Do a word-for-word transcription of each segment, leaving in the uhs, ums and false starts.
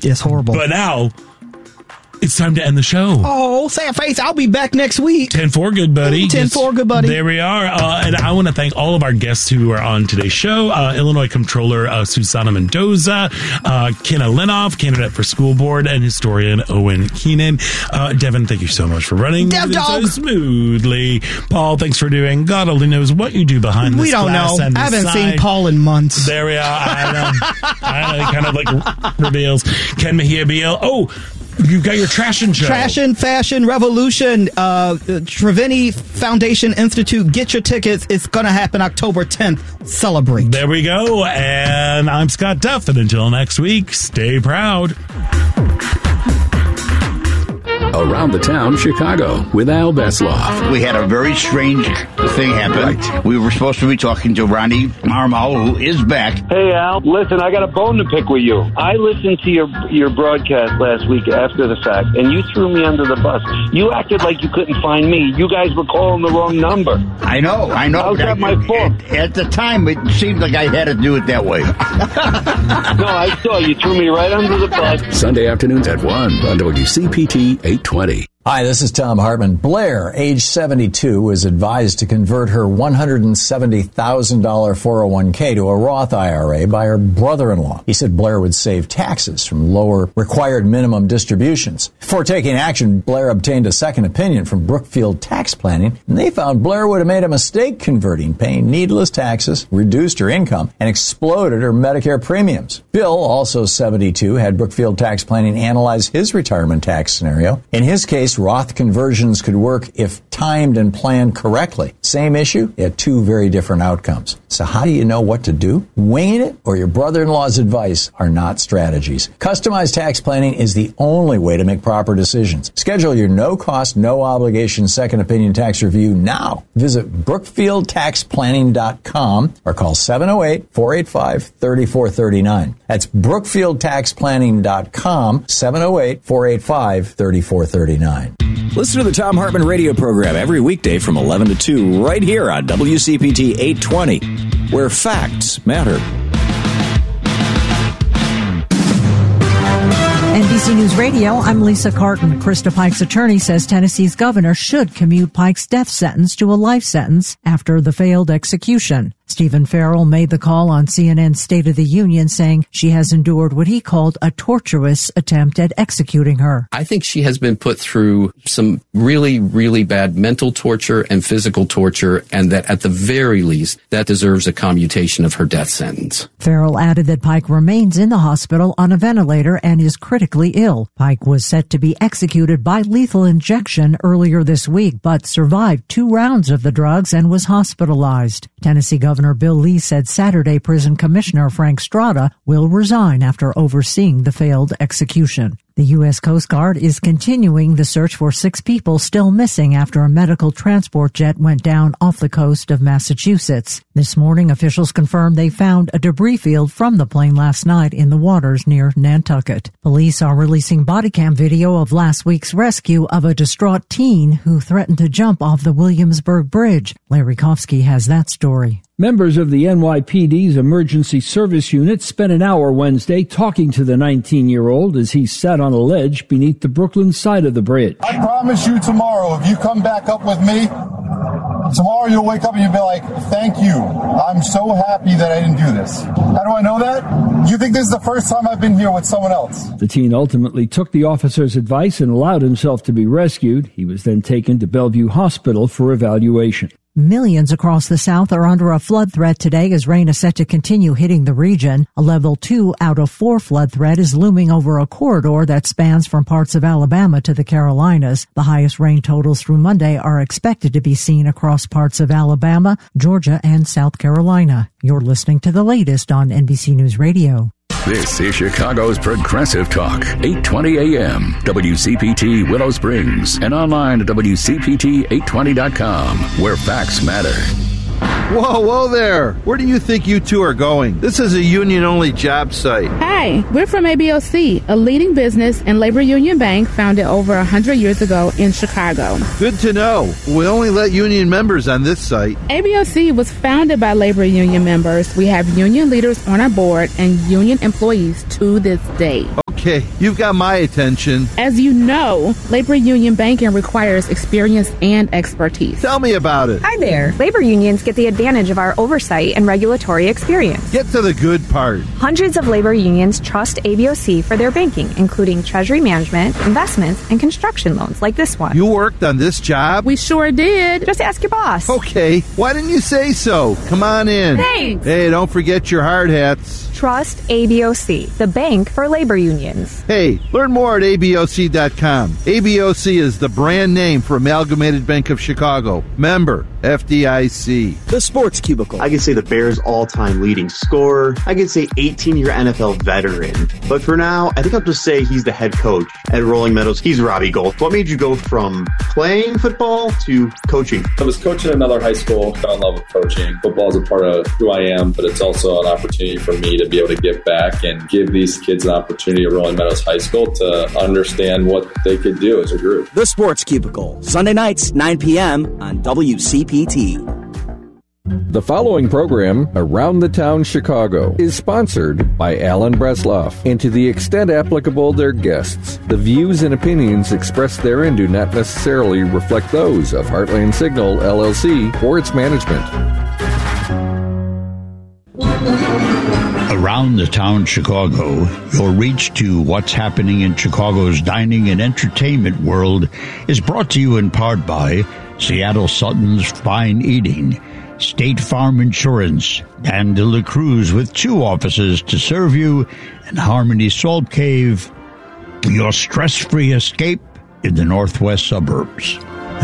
It's horrible. But now, it's time to end the show. Oh, sad face. I'll be back next week. ten four, good buddy. ten four, good buddy. There we are. Uh, and I want to thank all of our guests who are on today's show. Uh, Illinois Comptroller uh, Susana Mendoza, uh, Kenna Lenoff, candidate for school board, and historian Owen Keenan. Uh, Devin, thank you so much for running Dev this dog. so smoothly. Paul, thanks for doing. God only knows what you do behind this We don't glass know. and I haven't side. seen Paul in months. There we are. I know. I know. It kind of like reveals. Ken Mejia Beal. Oh, you've got your Trashin' show. Trashin' Fashion Revolution, uh, Trevini Foundation Institute. Get your tickets. It's going to happen October tenth. Celebrate. There we go. And I'm Scott Duff. And until next week, stay proud. Around the Town, Chicago, with Al Besloff. We had a very strange thing happen. Right. We were supposed to be talking to Ronnie Marmal, who is back. Hey, Al, listen, I got a bone to pick with you. I listened to your your broadcast last week after the fact, and you threw me under the bus. You acted like you couldn't find me. You guys were calling the wrong number. I know, I know. How's that my fault? At, at the time, it seemed like I had to do it that way. No, I saw you threw me right under the bus. Sunday afternoons at one on W C P T eight twenty. Hi, this is Tom Hartman. Blair, age seventy-two, was advised to convert her one hundred seventy thousand dollars four oh one k to a Roth I R A by her brother-in-law. He said Blair would save taxes from lower required minimum distributions. Before taking action, Blair obtained a second opinion from Brookfield Tax Planning, and they found Blair would have made a mistake converting, paying needless taxes, reduced her income, and exploded her Medicare premiums. Bill, also seventy-two, had Brookfield Tax Planning analyze his retirement tax scenario. In his case, Roth conversions could work if timed and planned correctly. Same issue, yet two very different outcomes. So how do you know what to do? Winging it or your brother-in-law's advice are not strategies. Customized tax planning is the only way to make proper decisions. Schedule your no-cost, no-obligation second opinion tax review now. Visit brookfield tax planning dot com or call seven oh eight, four eight five, three four three nine. That's brookfield tax planning dot com, seven oh eight, four eight five, three four three nine. Listen to the Tom Hartman radio program every weekday from eleven to two right here on W C P T eight twenty, where facts matter. N B C News Radio, I'm Lisa Carton. Krista Pike's attorney says Tennessee's governor should commute Pike's death sentence to a life sentence after the failed execution. Stephen Farrell made the call on C N N's State of the Union, saying she has endured what he called a tortuous attempt at executing her. I think she has been put through some really, really bad mental torture and physical torture, and that at the very least, that deserves a commutation of her death sentence. Farrell added that Pike remains in the hospital on a ventilator and is critically ill. Pike was set to be executed by lethal injection earlier this week, but survived two rounds of the drugs and was hospitalized. Tennessee Governor Bill Lee said Saturday Prison Commissioner Frank Strada will resign after overseeing the failed execution. The U S Coast Guard is continuing the search for six people still missing after a medical transport jet went down off the coast of Massachusetts. This morning, officials confirmed they found a debris field from the plane last night in the waters near Nantucket. Police are releasing body cam video of last week's rescue of a distraught teen who threatened to jump off the Williamsburg Bridge. Larry Kofsky has that story. Members of the N Y P D's Emergency Service Unit spent an hour Wednesday talking to the nineteen-year-old as he sat on a ledge beneath the Brooklyn side of the bridge. I promise you tomorrow, if you come back up with me, tomorrow you'll wake up and you'll be like, thank you. I'm so happy that I didn't do this. How do I know that? You think this is the first time I've been here with someone else? The teen ultimately took the officer's advice and allowed himself to be rescued. He was then taken to Bellevue Hospital for evaluation. Millions across the South are under a flood threat today as rain is set to continue hitting the region. A level two out of four flood threat is looming over a corridor that spans from parts of Alabama to the Carolinas. The highest rain totals through Monday are expected to be seen across parts of Alabama, Georgia, and South Carolina. You're listening to the latest on N B C News Radio. This is Chicago's Progressive Talk, eight twenty A M, W C P T Willow Springs, and online at W C P T eight twenty dot com, where facts matter. Whoa, whoa there. Where do you think you two are going? This is a union-only job site. Hi, we're from A B O C, a leading business and labor union bank founded over one hundred years ago in Chicago. Good to know. We only let union members on this site. A B O C was founded by labor union members. We have union leaders on our board and union employees to this day. Okay, you've got my attention. As you know, labor union banking requires experience and expertise. Tell me about it. Hi there. Labor unions get the advantage of our oversight and regulatory experience. Get to the good part. Hundreds of labor unions trust A B O C for their banking, including treasury management, investments, and construction loans like this one. You worked on this job? We sure did. Just ask your boss. Okay, why didn't you say so? Come on in. Thanks. Hey, don't forget your hard hats. Trust A B O C, the bank for labor unions. Hey, learn more at A B O C dot com. A B O C is the brand name for Amalgamated Bank of Chicago. Member, F D I C. The Sports Cubicle. I could say the Bears' all-time leading scorer. I could say eighteen-year N F L veteran. But for now, I think I'll just say he's the head coach at Rolling Meadows. He's Robbie Gold. What made you go from playing football to coaching? I was coaching at another high school, fell in love with coaching. Football is a part of who I am, but it's also an opportunity for me to be able to give back and give these kids an opportunity at Rolling Meadows High School to understand what they could do as a group. The Sports Cubicle, Sunday nights, nine p.m. on W C P T. The following program, Around the Town Chicago, is sponsored by Alan Bresloff, and to the extent applicable, their guests. The views and opinions expressed therein do not necessarily reflect those of Heartland Signal, L L C, or its management. Around the Town Chicago, your reach to what's happening in Chicago's dining and entertainment world is brought to you in part by Seattle Sutton's Fine Eating, State Farm Insurance, Dan De La Cruz with two offices to serve you, and Harmony Salt Cave, your stress-free escape in the northwest suburbs.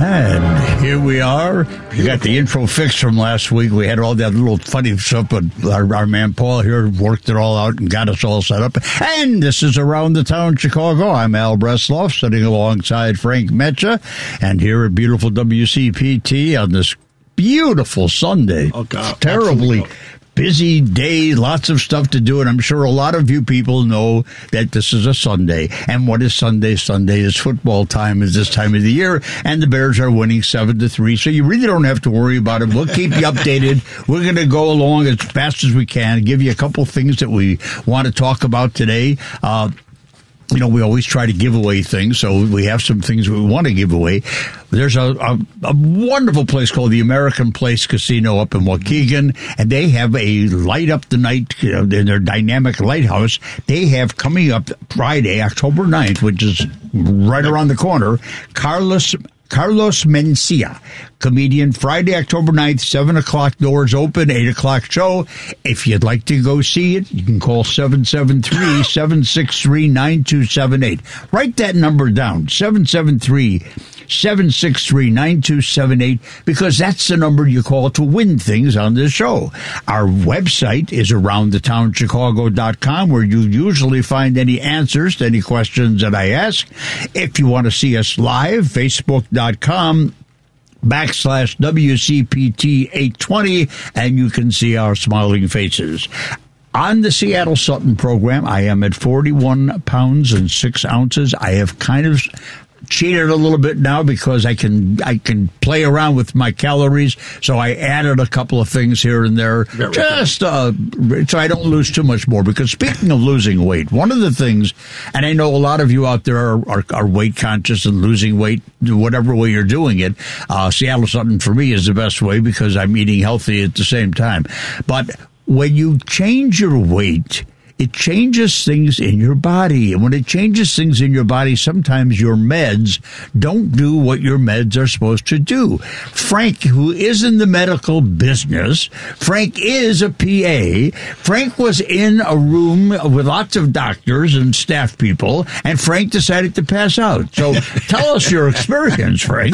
And here we are. You got the intro fixed from last week. We had all that little funny stuff, but our, our man Paul here worked it all out and got us all set up. And this is Around the Town Chicago. I'm Al Bresloff, sitting alongside Frank Metcha, and here at beautiful W C P T on this beautiful Sunday. Oh, God. Terribly busy day, lots of stuff to do, and I'm sure a lot of you people know that this is a Sunday. And what is Sunday? Sunday is football time, is this time of the year, and the Bears are winning seven to three, so you really don't have to worry about it. We'll keep you updated. We're going to go along as fast as we can, give you a couple things that we want to talk about today. Uh, You know, we always try to give away things, so we have some things we want to give away. There's a, a, a wonderful place called the American Place Casino up in Waukegan, and they have a light up the night, you know, in their dynamic lighthouse. They have coming up Friday, October ninth, which is right around the corner, Carlos Carlos Mencia, comedian, Friday, October ninth, seven o'clock, doors open, eight o'clock show. If you'd like to go see it, you can call seven seven three, seven six three, nine two seven eight. Write that number down, seven seven three, seven six three, nine two seven eight, because that's the number you call to win things on this show. Our website is around the town chicago dot com, where you usually find any answers to any questions that I ask. If you want to see us live, facebook dot com backslash W C P T eight twenty, and you can see our smiling faces. On the Seattle Sutton program, I am at forty-one pounds and six ounces. I have kind of cheated a little bit now because I can I can play around with my calories, so I added a couple of things here and there, Very just uh, so I don't lose too much more. Because speaking of losing weight, one of the things, and I know a lot of you out there are, are, are weight conscious and losing weight, whatever way you're doing it. Uh, Seattle Sutton for me is the best way because I'm eating healthy at the same time. But when you change your weight, it changes things in your body. And when it changes things in your body, sometimes your meds don't do what your meds are supposed to do. Frank, who is in the medical business, Frank is a P A. Frank was in a room with lots of doctors and staff people, and Frank decided to pass out. So tell us your experience, Frank.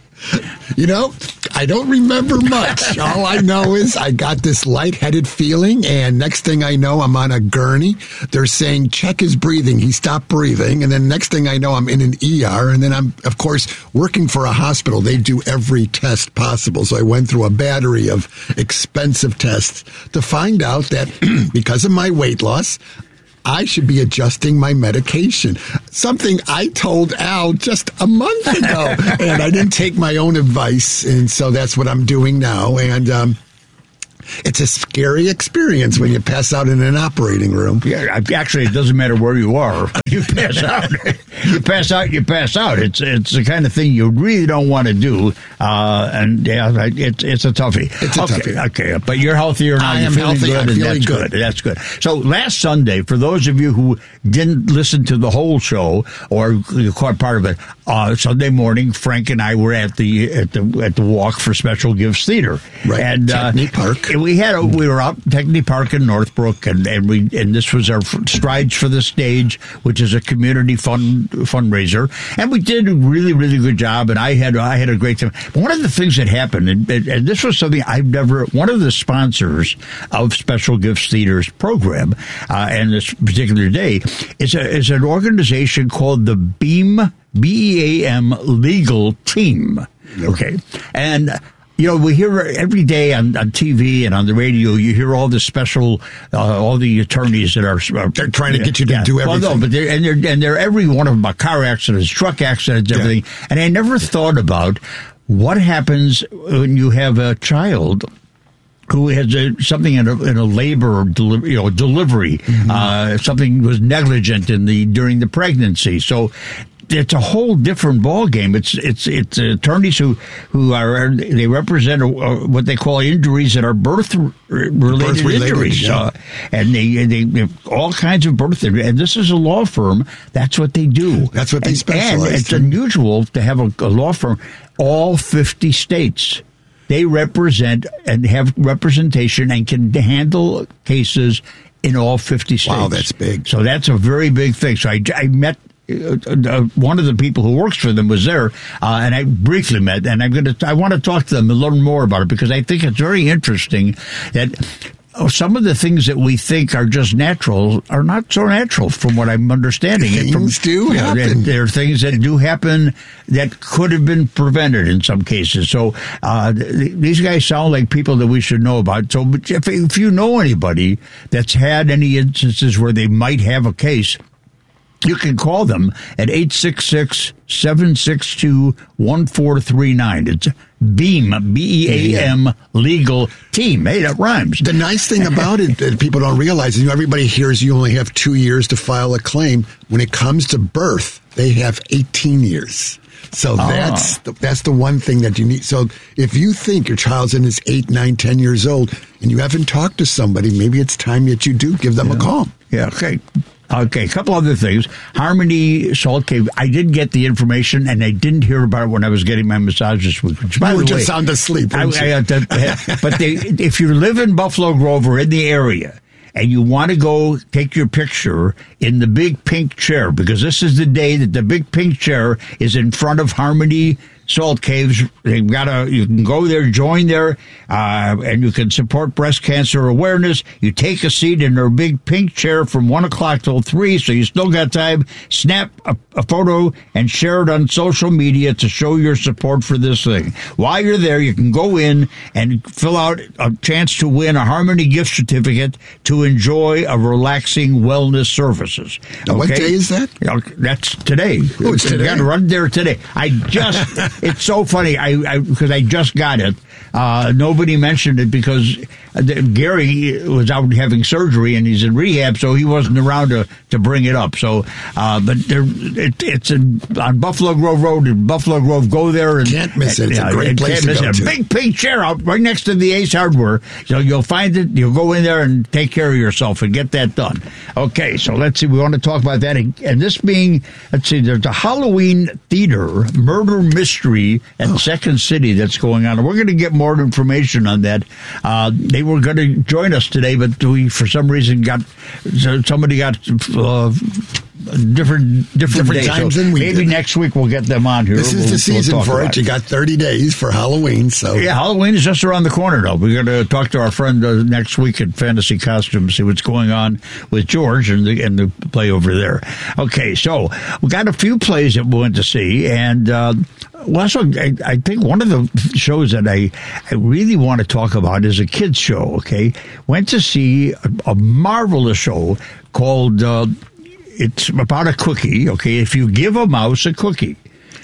You know, I don't remember much. All I know is I got this lightheaded feeling, and next thing I know, I'm on a gurney. They're saying, check his breathing. He stopped breathing. And then next thing I know, I'm in an E R. And then I'm, of course, working for a hospital. They do every test possible. So I went through a battery of expensive tests to find out that because of my weight loss, I should be adjusting my medication. Something I told Al just a month ago. And I didn't take my own advice. And so that's what I'm doing now. And um, It's a scary experience when you pass out in an operating room. Yeah, actually, it doesn't matter where you are. You pass out. You pass out. You pass out. It's it's the kind of thing you really don't want to do. Uh, and yeah, it's it's a toughie. It's a okay, toughie. Okay, but you're healthier now. I you're am feeling healthy. good, I'm and feeling that's good. good. That's good. So last Sunday, for those of you who didn't listen to the whole show or you caught part of it, uh, Sunday morning, Frank and I were at the at the at the Walk for Special Gifts Theater, right? And Techney uh, Park. We had a, we were out in Techney Park in Northbrook, and, and we and this was our Strides for the Stage, which is a community fund fundraiser, and we did a really really good job. And I had I had a great time. One of the things that happened, and, and this was something I've never. One of the sponsors of Special Gifts Theater's program, uh, and this particular day is a is an organization called the Beam B E A M Legal Team. Okay, and. You know, we hear every day on, on T V and on the radio, you hear all the special, uh, all the attorneys that are, are they're trying to get you to yeah. do everything. Well, no, but they're, and they're, and they're every one of them about car accidents, truck accidents, everything. Yeah. And I never thought about what happens when you have a child who has a, something in a, in a labor, deli- you know, delivery, mm-hmm. uh, something was negligent in the during the pregnancy. So. It's a whole different ball game. It's it's it's attorneys who who are they represent what they call injuries that are birth related injuries, yeah. uh, and they they have all kinds of birth. And this is a law firm. That's what they do. That's what they and, specialize. And it's in. unusual to have a, a law firm. All fifty states. They represent and have representation and can handle cases in all fifty states. Wow, that's big. So that's a very big thing. So I, I met. Uh, uh, one of the people who works for them was there, uh, and I briefly met, and I'm going to, I want to talk to them and learn more about it because I think it's very interesting that oh, some of the things that we think are just natural are not so natural from what I'm understanding. Things from, do you know, happen. There are things that do happen that could have been prevented in some cases. So uh, th- these guys sound like people that we should know about. So if, if you know anybody that's had any instances where they might have a case, you can call them at eight six six, seven six two, one four three nine. It's BEAM, B E A M Legal Team. Hey, that rhymes. The nice thing about it that people don't realize is, you know, everybody hears you only have two years to file a claim. When it comes to birth, they have eighteen years. So Ah. that's the, that's the one thing that you need. So if you think your child's in his eight, nine, ten years old, and you haven't talked to somebody, maybe it's time that you do give them Yeah. a call. Yeah, okay. Okay, a couple other things. Harmony Salt Cave. I did get the information, and I didn't hear about it when I was getting my massage this week. Which, by You were the just way, sound asleep. I, weren't you? I, I, but they, if you live in Buffalo Grove or in the area, and you want to go take your picture in the big pink chair, because this is the day that the big pink chair is in front of Harmony Salt Caves. They've got a, you can go there, join there, uh, and you can support breast cancer awareness. You take a seat in their big pink chair from one o'clock till three, so you still got time. Snap a, a photo and share it on social media to show your support for this thing. While you're there, you can go in and fill out a chance to win a Harmony gift certificate to enjoy a relaxing wellness services. Now, what day is that? Yeah, that's today. Oh, it's today? You got to run there today. I just, it's so funny I because I, I just got it. Uh, nobody mentioned it because Gary was out having surgery and he's in rehab, so he wasn't around to, to bring it up. So, uh, but there, it, it's in, on Buffalo Grove Road in Buffalo Grove. Go there and Can't miss it. It's a uh, great place can't to miss go it. to. A big pink chair out right next to the Ace Hardware. So you'll find it. You'll go in there and take care of yourself and get that done. Okay, so let's see. We want to talk about that. And this being, let's see, there's a Halloween theater murder mystery at oh. Second City that's going on. And we're going to get more information on that. Uh, they were going to join us today, but we, for some reason, got somebody got uh, different different, Different days. times So than we maybe did. next week we'll get them on here. This is We'll- the we'll season talk for about it. You got thirty days for Halloween. So Yeah, Halloween is just around the corner, though. We're going to talk to our friend uh, next week at Fantasy Costumes, see what's going on with George and the, and the play over there. Okay, so we got a few plays that we went to see, and uh, well, also, I, I think one of the shows that I, I really want to talk about is a kids show, okay? Went to see a, a marvelous show called... Uh, It's about a cookie, okay? If you give a mouse a cookie,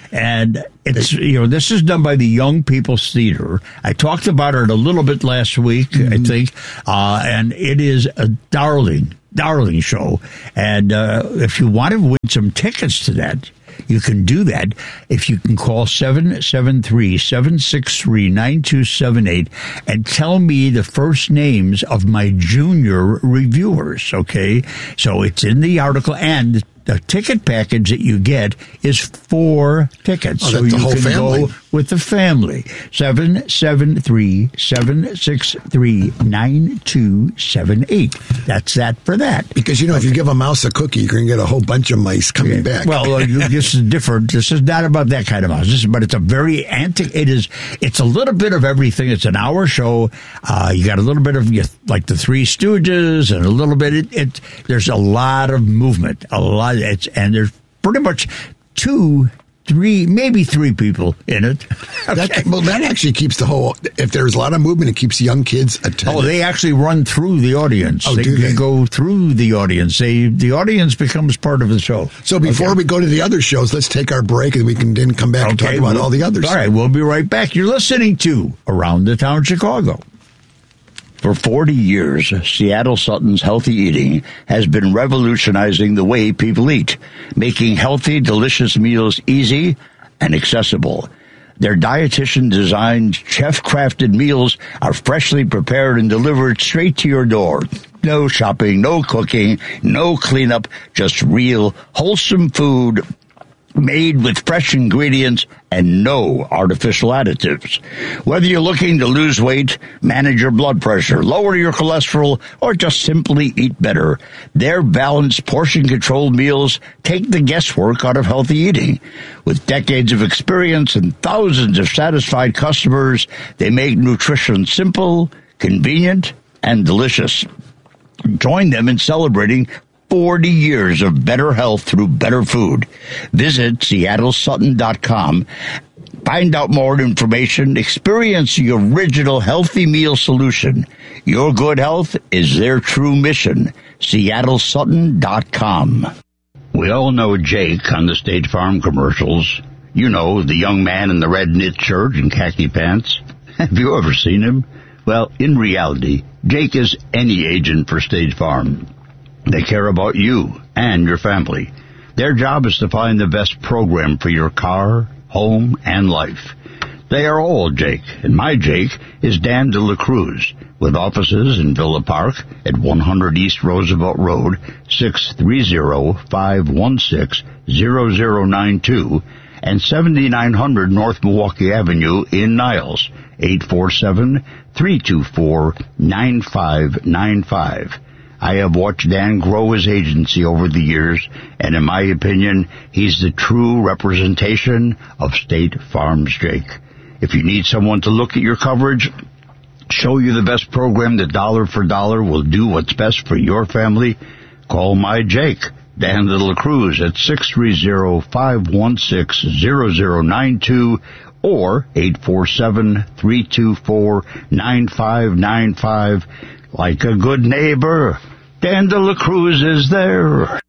And it's, you know, this is done by the Young People's Theater. I talked about it a little bit last week, mm-hmm. I think, uh, and it is a darling, darling show. And uh, if you want to win some tickets to that, you can do that if you can call seven seven three, seven six three, nine two seven eight and tell me the first names of my junior reviewers, okay? So it's in the article, and the ticket package that you get is four tickets. Oh, so that's you the whole can family. go with the family. seven seven three, seven six three, nine two seven eight. That's that for that. Because, you know, if you give a mouse a cookie, you're going to get a whole bunch of mice coming Yeah. back. Well, uh, this is different. This is not about that kind of mouse. This is, but it's a very anti. It is. It's a little bit of everything. It's an hour show. Uh, you got a little bit of like the Three Stooges, and a little bit. It, it there's a lot of movement. A lot. It's and there's pretty much two. Three, maybe three people in it. Okay. That, well, that actually keeps the whole. If there's a lot of movement, it keeps young kids attentive. Oh, they actually run through the audience. Oh, they, do they? they go through the audience. They the audience becomes part of the show. So before Okay. we go to the other shows, let's take our break and we can then come back and talk about well, all the others. All right, we'll be right back. You're listening to Around the Town Chicago. For forty years, Seattle Sutton's Healthy Eating has been revolutionizing the way people eat, making healthy, delicious meals easy and accessible. Their dietitian-designed, chef-crafted meals are freshly prepared and delivered straight to your door. No shopping, no cooking, no cleanup, just real, wholesome food made with fresh ingredients and no artificial additives. Whether you're looking to lose weight, manage your blood pressure, lower your cholesterol, or just simply eat better, their balanced, portion-controlled meals take the guesswork out of healthy eating. With decades of experience and thousands of satisfied customers, they make nutrition simple, convenient, and delicious. Join them in celebrating forty years of better health through better food. Visit Seattle Sutton dot com. Find out more information. Experience the original healthy meal solution. Your good health is their true mission. Seattle Sutton dot com. We all know Jake on the State Farm commercials. You know, the young man in the red knit shirt and khaki pants. Have you ever seen him? Well, in reality, Jake is any agent for State Farm. They care about you and your family. Their job is to find the best program for your car, home, and life. They are all Jake, and my Jake is Dan De La Cruz, with offices in Villa Park at one hundred East Roosevelt Road, six three zero, five one six, zero zero nine two, and seventy-nine hundred North Milwaukee Avenue in Niles, eight four seven, three two four, nine five nine five. I have watched Dan grow his agency over the years, and in my opinion, he's the true representation of State Farm's Jake. If you need someone to look at your coverage, show you the best program that dollar for dollar will do what's best for your family, call my Jake, Dan De La Cruz, at six three zero, five one six, zero zero nine two or eight four seven, three two four, nine five nine five. Like a good neighbor, Dan De La Cruz is there.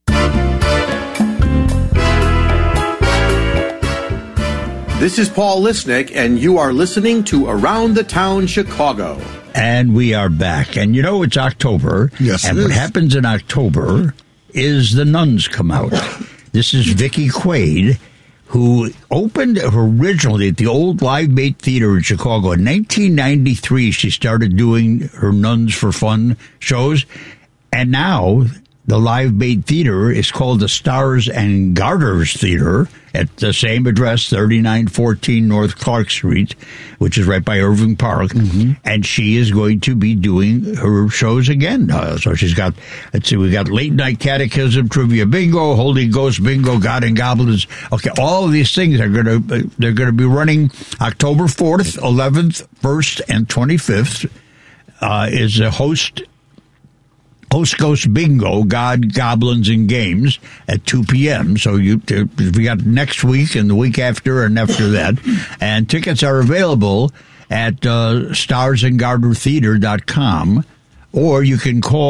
This is Paul Lisnick, and you are listening to Around the Town Chicago. And we are back. And you know, it's October. Yes, And it what is. happens in October is the nuns come out. This is Vicky Quaid, who opened originally at the old Live Bait Theater in Chicago. In nineteen ninety-three, she started doing her Nuns for Fun shows. And now the Live Bait Theater is called the Stars and Garters Theater at the same address, thirty-nine fourteen North Clark Street, which is right by Irving Park. Mm-hmm. And she is going to be doing her shows again. Uh, so she's got, let's see, we got Late Night Catechism, Trivia Bingo, Holy Ghost Bingo, God and Goblins. Okay, all of these things are going to, they're going to be running October fourth, eleventh, first, and twenty-fifth. Uh, is a host Host Ghost Bingo, God, Goblins, and Games at two p.m. So you we got next week and the week after and after that. And tickets are available at uh, stars and garter theater dot com, or you can call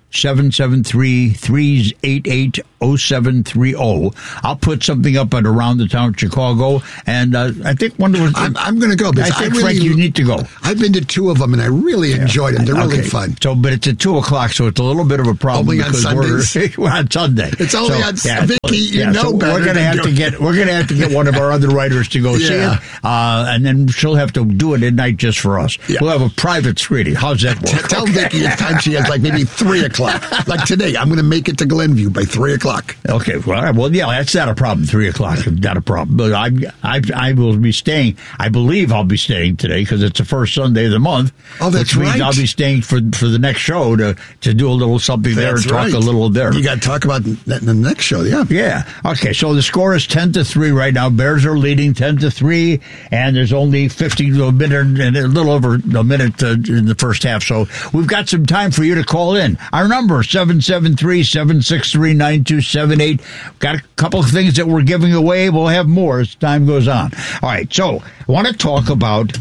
seven seven three, three eight eight, oh seven three oh. I'll put something up at Around the Town Chicago, and uh, I think one of the... I'm, I'm going to go. I think, I really, Frank, you need to go. I've been to two of them, and I really yeah. enjoyed them. They're okay. really fun. So, but it's at two o'clock, so it's a little bit of a problem. Only on Sundays? We're, we're on Sunday. It's only so, on yeah, Vicky, you yeah, know so better. We're going to have to get We're going to have to get one of our other writers to go yeah. see it, uh, and then she'll have to do it at night just for us. Yeah. We'll have a private screening. How's that work? Tell okay. Vicky it's time she has like maybe three o'clock. Like today, I'm going to make it to Glenview by three o'clock. Okay, well, well, yeah, that's not a problem. Three o'clock is not a problem. But I, I, I will be staying. I believe I'll be staying today because it's the first Sunday of the month. Oh, that's which means right. I'll be staying for for the next show to to do a little something there that's and talk right. a little there. You got to talk about that in the next show. Yeah, yeah. Okay, so the score is ten to three right now. Bears are leading ten to three, and there's only fifty a minute and a little over a minute uh, in the first half. So we've got some time for you to call in. Our number seven seven three, seven six three, nine two seven eight. Got a couple of things that we're giving away. We'll have more as time goes on. All right, so I want to talk about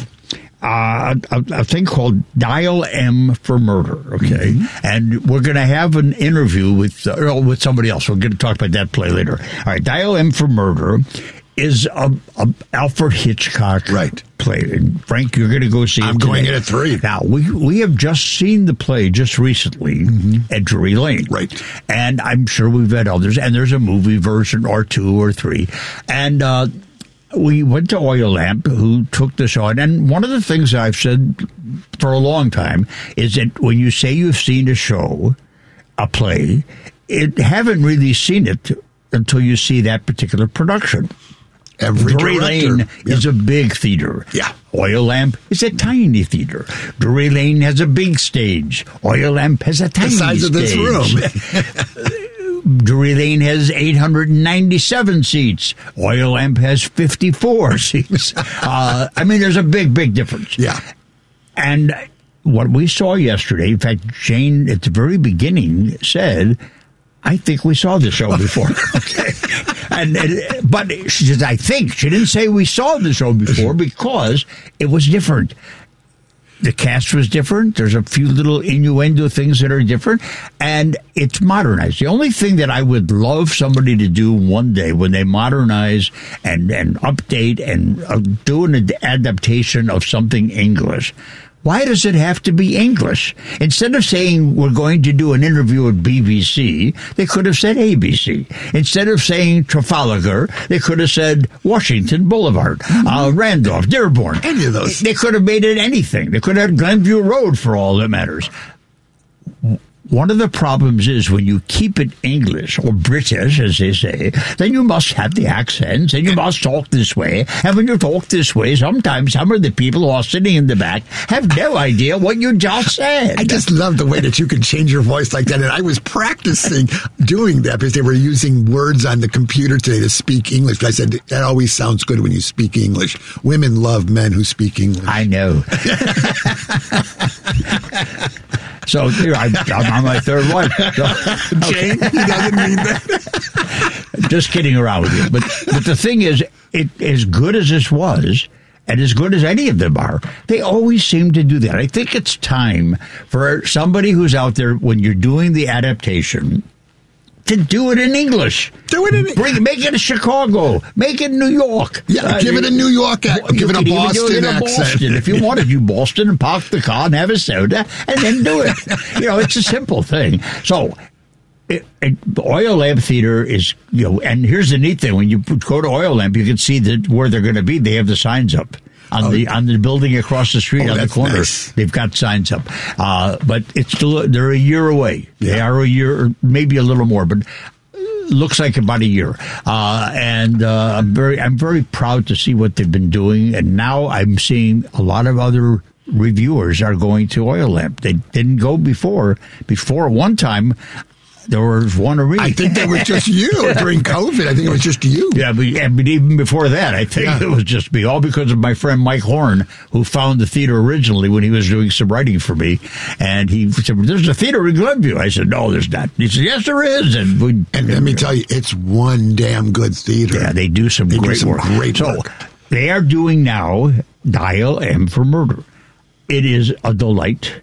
uh, a, a thing called Dial M for Murder, okay? Mm-hmm. And we're going to have an interview with uh, with somebody else. We're going to talk about that play later. All right, Dial M for Murder is a, a Alfred Hitchcock right. play. And Frank, you're going to go see it I'm today. going in at three. Now, we we have just seen the play just recently mm-hmm. at Drury Lane. Right. And I'm sure we've had others. And there's a movie version or two or three. And uh, we went to Oil Lamp, who took this on. And one of the things I've said for a long time is that when you say you've seen a show, a play, it haven't really seen it until you see that particular production. Every Drury director. Lane yeah. is a big theater. Yeah. Oil Lamp is a tiny theater. Drury Lane has a big stage. Oil Lamp has a tiny stage. The size stage. of this room. Drury Lane has eight hundred ninety-seven seats. Oil Lamp has fifty-four seats. Uh, I mean, there's a big, big difference. Yeah. And what we saw yesterday, in fact, Jane at the very beginning said, I think we saw the show before. Okay. And, and but she said, I think. She didn't say we saw the show before because it was different. The cast was different. There's a few little innuendo things that are different, and it's modernized. The only thing that I would love somebody to do one day when they modernize and, and update and uh, do an adaptation of something English, why does it have to be English? Instead of saying we're going to do an interview at B B C, they could have said A B C. Instead of saying Trafalgar, they could have said Washington Boulevard, mm-hmm. uh, Randolph, Dearborn. Any of those. They could have made it anything. They could have had Glenview Road for all that matters. One of the problems is when you keep it English or British, as they say, then you must have the accents and you must talk this way. And when you talk this way, sometimes some of the people who are sitting in the back have no idea what you just said. I just love the way that you can change your voice like that. And I was practicing doing that because they were using words on the computer today to speak English. I said, that always sounds good when you speak English. Women love men who speak English. I know. So here, I, I'm on my third one. So, okay. Jane, he doesn't mean that. Just kidding around with you. But, but the thing is, it, as good as this was, and as good as any of them are, they always seem to do that. I think it's time for somebody who's out there, when you're doing the adaptation, to do it in English. Do it in Bring, make it a Chicago. Make it New York. Yeah, uh, give it a New York accent. Give it a Boston accent. Boston. If you want to do Boston and park the car and have a soda and then do it. You know, it's a simple thing. So, it, it, Oil Lamp Theater is, you know, and here's the neat thing. When you go to Oil Lamp, you can see that where they're going to be. They have the signs up. On oh. the on the building across the street oh, on the corner, nice. They've got signs up. Uh, but it's still, they're a year away. Yeah. They are a year, maybe a little more, but looks like about a year. Uh, and uh, I'm very I'm very proud to see what they've been doing. And now I'm seeing a lot of other reviewers are going to Oil Lamp. They didn't go before. Before one time, there was one arena. I think that was just you during COVID. I think it was just you. Yeah, but, yeah, but even before that, I think yeah. it was just me. All because of my friend Mike Horn, who found the theater originally when he was doing some writing for me. And he said, there's a theater in Glenview. I said, no, there's not. He said, yes, there is. And, we, and let me tell you, it's one damn good theater. Yeah, they do some they great do some work. Great so work. They are doing now Dial M for Murder. It is a delight.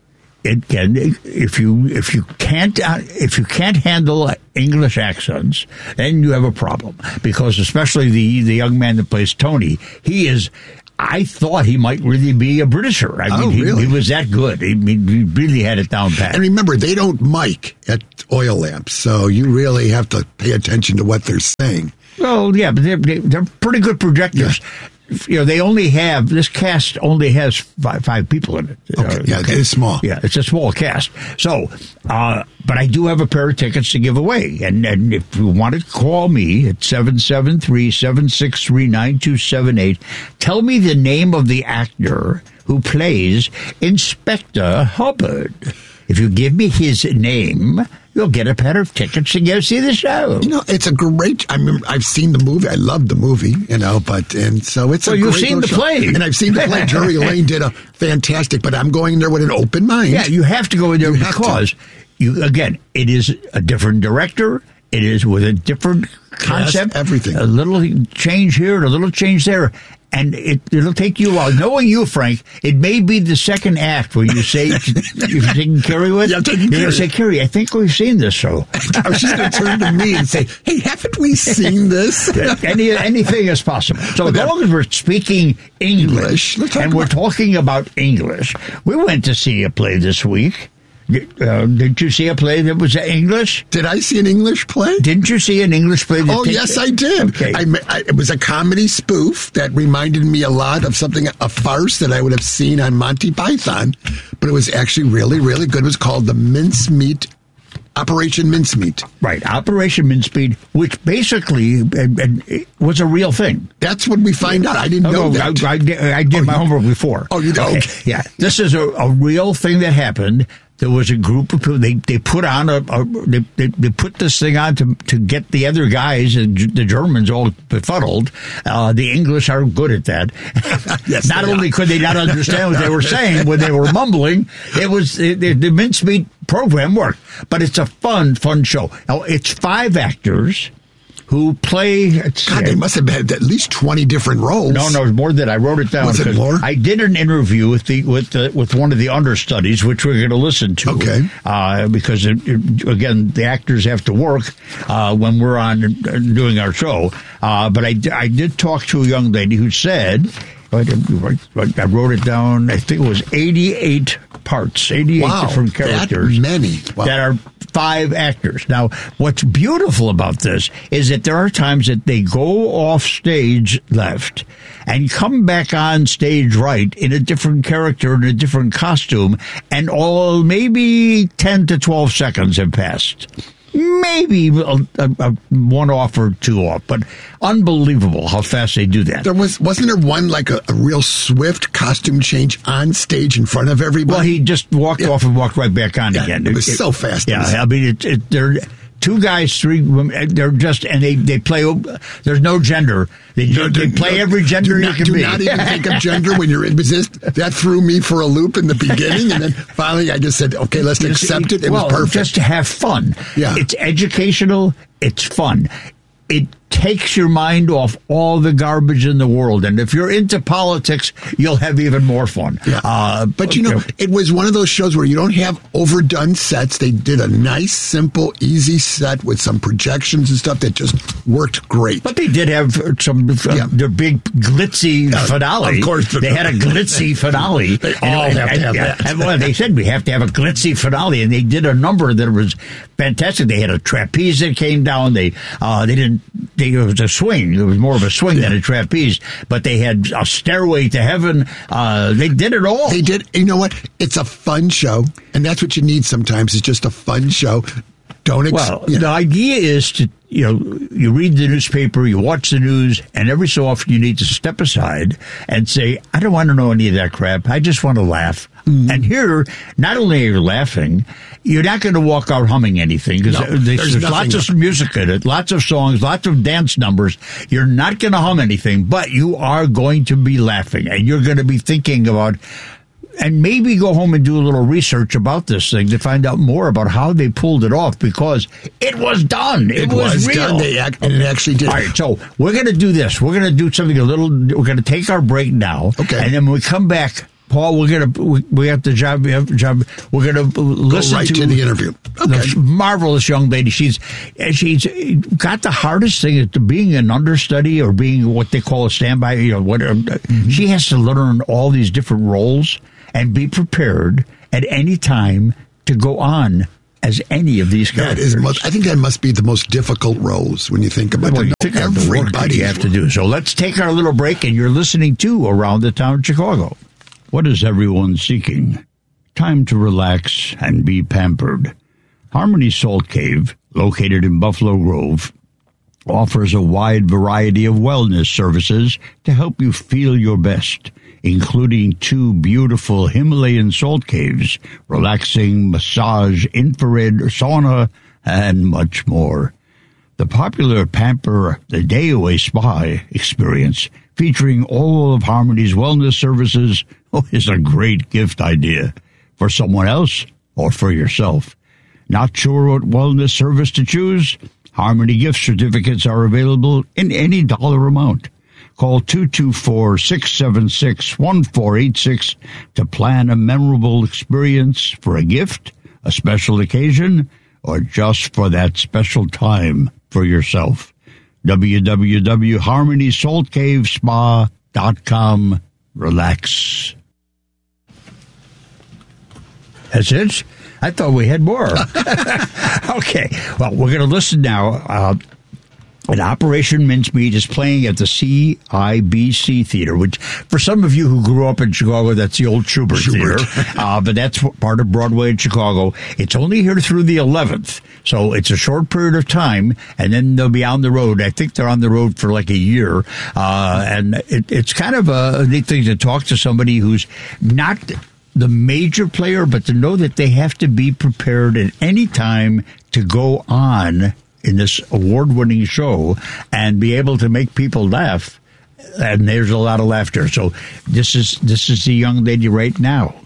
it can if you if you can't uh, if you can't handle English accents, then you have a problem, because especially the the young man that plays Tony, he is. I thought he might really be a Britisher. I oh, mean, he, really? he was that good. He, he really had it down pat. And remember, they don't mic at oil lamps, so you really have to pay attention to what they're saying. Well, yeah, but they're, they're pretty good projectors. Yeah. You know, they only have, this cast only has five, five people in it. Okay, uh, yeah, okay. It's small. Yeah, it's a small cast. So, uh, but I do have a pair of tickets to give away. And, and if you want to call me at seven seven three, seven six three, nine two seven eight, tell me the name of the actor who plays Inspector Hubbard. If you give me his name, you'll get a pair of tickets to go see the show. You know, it's a great. I mean, I've seen the movie. I love the movie. You know, but and so it's. Well, a you've great seen the show. play, and I've seen the play. Drury Lane did a fantastic. But I'm going there with an open mind. Yeah, you have to go in there you because you again, it is a different director. It is with a different concept. Yes, everything. A little change here and a little change there. And it, it'll take you a while. Knowing you, Frank, it may be the second act where you say, if you're taking Carrie with, yeah, I'm taking you're Carrie. going to say, Carrie, I think we've seen this show. She's going to turn to me and say, hey, haven't we seen this? Any, anything is possible. So as long as we're speaking English, English. and we're talking about English, we went to see a play this week. Uh, did you see a play that was English? Did I see an English play? Didn't you see an English play? That Oh, takes, yes, I did. Okay. I, I, it was a comedy spoof that reminded me a lot of something, a farce that I would have seen on Monty Python, but it was actually really, really good. It was called The Mincemeat, Operation Mincemeat. Right, Operation Mincemeat, which basically and, and it was a real thing. That's what we find out. I didn't oh, know no, that. I, I did, I did oh, my you, homework before. Oh, you know? Okay. Okay. Yeah, this is a, a real thing that happened. There was a group of people, they, they put on a, a they, they, they put this thing on to, to get the other guys, the Germans all befuddled. Uh, the English are good at that. Yes, not only are. could they not understand what they were saying when they were mumbling, it was, it, the, the mincemeat program worked. But it's a fun, fun show. Now, it's five actors who play. God, they must have had at least twenty different roles. No, no, more than I wrote it down. Was it more? I did an interview with the with the, with one of the understudies, which we're going to listen to. Okay. Uh, because it, it, again, the actors have to work uh, when we're on uh, doing our show. Uh, but I, I did talk to a young lady who said. I wrote it down. I think it was eighty-eight parts, eighty-eight wow, different characters. That many. Wow. That are five actors. Now, what's beautiful about this is that there are times that they go off stage left and come back on stage right in a different character, in a different costume, and all maybe ten to twelve seconds have passed. Maybe a, a, a one off or two off, but unbelievable how fast they do that. There was wasn't there one like a, a real swift costume change on stage in front of everybody? Well, he just walked yeah. off and walked right back on yeah, again. It was it, so fast. Yeah, was, I mean, it, it, they're two guys, three women. They're just and they, they play. There's no gender. They, no, they do, play no, every gender do you not, can do be. Do not even think of gender when you're in business. That threw me for a loop in the beginning, and then finally I just said, "Okay, let's accept it." It well, was perfect. Just to have fun. Yeah, it's educational. It's fun. It takes your mind off all the garbage in the world. And if you're into politics, you'll have even more fun. Yeah. Uh, but, you know, it was one of those shows where you don't have overdone sets. They did a nice, simple, easy set with some projections and stuff that just worked great. But they did have some, uh, yeah. their big glitzy uh, finale. Of course. They had a glitzy finale. They all and, have and, to have and, that. And, well, they said we have to have a glitzy finale, and they did a number that was fantastic. They had a trapeze that came down. They, uh, they didn't, they, it was a swing. It was more of a swing yeah. than a trapeze, but they had a stairway to heaven. Uh, they did it all. They did. You know what? It's a fun show, and that's what you need sometimes. It's just a fun show. Don't. Ex- well, you know. The idea is to, you know, you read the newspaper, you watch the news, and every so often you need to step aside and say, I don't want to know any of that crap. I just want to laugh. Mm-hmm. And here, not only are you laughing, you're not going to walk out humming anything because no, there's, there's lots of music in it, lots of songs, lots of dance numbers. You're not going to hum anything, but you are going to be laughing, and you're going to be thinking about, and maybe go home and do a little research about this thing to find out more about how they pulled it off, because it was done. It, it was, was real. done. They act, and it actually did. All right, so we're going to do this. We're going to do something a little, we're going to take our break now. Okay. And then when we come back, Paul, we're gonna we, we have the job. We have job. We're gonna listen Go right to, to the interview. Okay. The marvelous young lady. She's she's got the hardest thing at being an understudy or being what they call a standby. You know, what mm-hmm. She has to learn all these different roles and be prepared at any time to go on as any of these characters. That is most, I think that must be the most difficult roles when you think about well, it. You think everybody you have to do. So let's take our little break, and you're listening to Around the Town Chicago. What is everyone seeking? Time to relax and be pampered. Harmony Salt Cave, located in Buffalo Grove, offers a wide variety of wellness services to help you feel your best, including two beautiful Himalayan salt caves, relaxing massage, infrared sauna, and much more. The popular Pamper the Day Away Spa experience, featuring all of Harmony's wellness services, oh, is a great gift idea for someone else or for yourself. Not sure what wellness service to choose? Harmony gift certificates are available in any dollar amount. Call two two four, six seven six, one four eight six to plan a memorable experience for a gift, a special occasion, or just for that special time for yourself. w w w dot harmony salt cave spa dot com. Relax. That's it? I thought we had more. Okay. Well, we're going to listen now. Uh, And Operation Mincemeat is playing at the C I B C Theater, which for some of you who grew up in Chicago, that's the old Schubert, Schubert. Theater. Uh, but that's part of Broadway in Chicago. It's only here through the eleventh, so it's a short period of time, and then they'll be on the road. I think they're on the road for like a year, uh, and it, it's kind of a neat thing to talk to somebody who's not the major player, but to know that they have to be prepared at any time to go on in this award-winning show and be able to make people laugh, and there's a lot of laughter. So this is this is the young lady right now.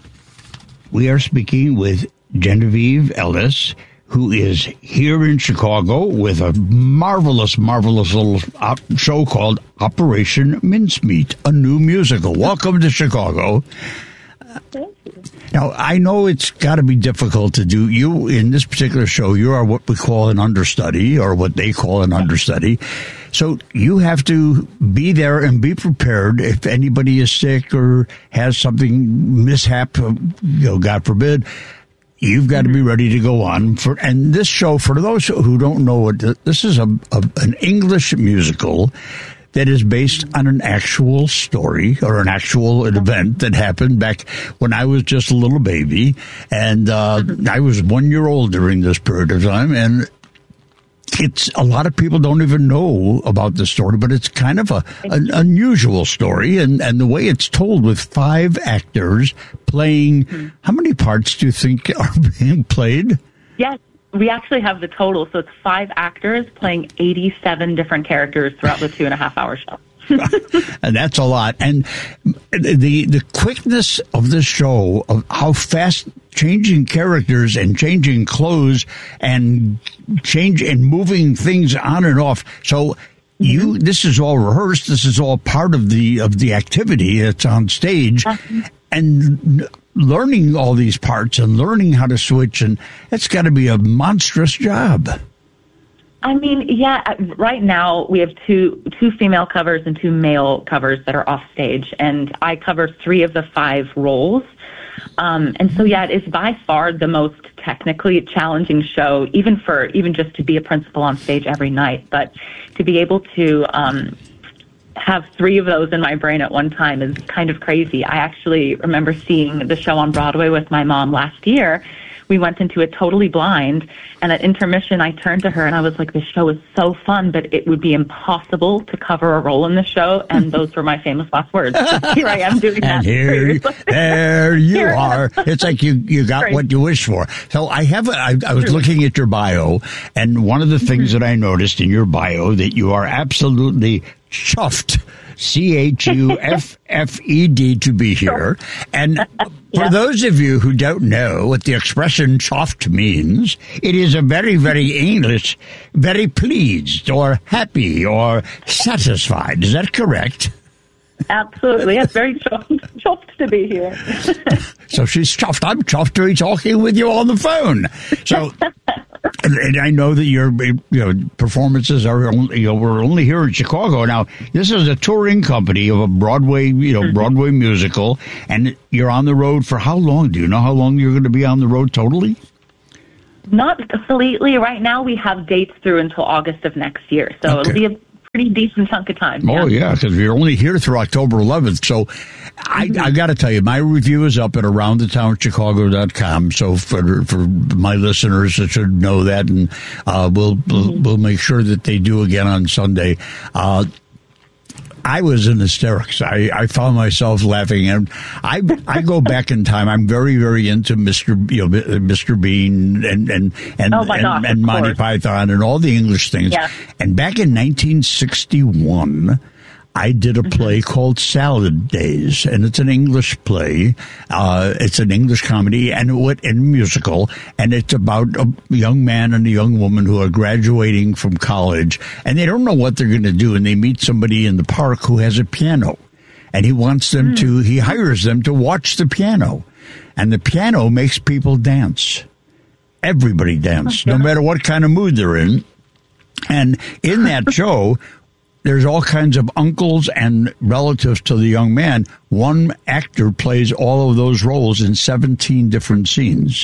We are speaking with Genevieve Ellis, who is here in Chicago with a marvelous, marvelous little op- show called Operation Mincemeat, a new musical. Welcome to Chicago. Thank you. Now, I know it's got to be difficult to do. You, in this particular show, you are what we call an understudy, or what they call an understudy. So you have to be there and be prepared if anybody is sick or has something mishap, you know, God forbid. You've got to be ready to go on. For and this show, for those who don't know it, this is a, a an English musical that is based on an actual story or an actual event that happened back when I was just a little baby. And uh, I was one year old during this period of time. And it's a lot of people don't even know about the story, but it's kind of a an unusual story. And, and the way it's told with five actors playing, mm-hmm. how many parts do you think are being played? Yes. We actually have the total, so it's five actors playing eighty-seven different characters throughout the two and a half hour show. And that's a lot. And the the quickness of the show, of how fast changing characters and changing clothes and change and moving things on and off. So you, this is all rehearsed. This is all part of the of the activity that's on stage, and learning all these parts and learning how to switch, and it's got to be a monstrous job. I mean, yeah, right now we have two two female covers and two male covers that are off stage, and I cover three of the five roles. Um, and so, yeah, it is by far the most technically challenging show, even for even just to be a principal on stage every night. But to be able to um, have three of those in my brain at one time is kind of crazy. I actually remember seeing the show on Broadway with my mom last year. We went into it totally blind, and at intermission, I turned to her and I was like, this show is so fun, but it would be impossible to cover a role in the show, and those were my famous last words. So here I am doing and that. Here, there you here are. It's like you, you got Great. What you wished for. So I have, a, I, I was True. looking at your bio, and one of the things mm-hmm. that I noticed in your bio that you are absolutely chuffed, C H U F F E D, to be here. And for yeah. those of you who don't know what the expression chuffed means, it is a very, very English, very pleased or happy or satisfied. Is that correct? Absolutely. Yes, very chuffed, chuffed to be here. So she's chuffed. I'm chuffed to be talking with you on the phone. So, and, and I know that your you know performances are only, you know we're only here in Chicago now. This is a touring company of a Broadway you know mm-hmm. Broadway musical, and you're on the road for how long? Do you know how long you're going to be on the road totally? Not completely. Right now, we have dates through until August of next year, so Okay. it'll be a pretty decent chunk of time. Oh, yeah, because we're only here through October eleventh. So I, Mm-hmm. I got to tell you, my review is up at around the town chicago dot com. So for for my listeners that should know that, and uh, we'll, we'll, we'll make sure that they do again on Sunday. Uh, I was in hysterics. I, I found myself laughing, and I I go back in time. I'm very very into Mister you know Mister Bean and and and Oh, my and, gosh, and of Monty course. Python and all the English things. Yeah. And back in nineteen sixty-one, I did a play called Salad Days, and it's an English play. Uh, it's an English comedy and what and musical, and it's about a young man and a young woman who are graduating from college, and they don't know what they're going to do, and they meet somebody in the park who has a piano, and he wants them to. He hires them to watch the piano, and the piano makes people dance. Everybody dance, no matter what kind of mood they're in. And in that show, there's all kinds of uncles and relatives to the young man. One actor plays all of those roles in seventeen different scenes.